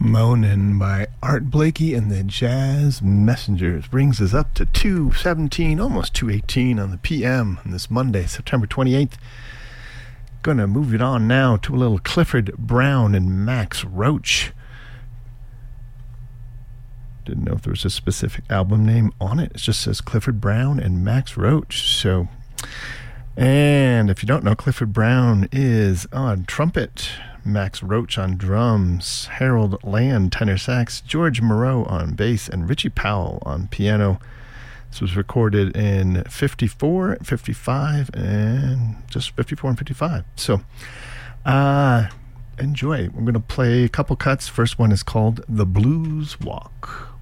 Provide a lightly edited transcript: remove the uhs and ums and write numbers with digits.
Moanin' by Art Blakey and the Jazz Messengers brings us up to 2:17, almost 2:18 on the PM on this Monday, September 28th. Gonna move it on now to a little Clifford Brown and Max Roach. Didn't know if there was a specific album name on it. It just says Clifford Brown and Max Roach. So, and if you don't know, Clifford Brown is on trumpet, Max Roach on drums, Harold Land tenor sax, George Moreau on bass, and Richie Powell on piano. This was recorded in 54, 55, and just 54 and 55. So, enjoy. I'm going to play a couple cuts. First one is called The Blues Walk.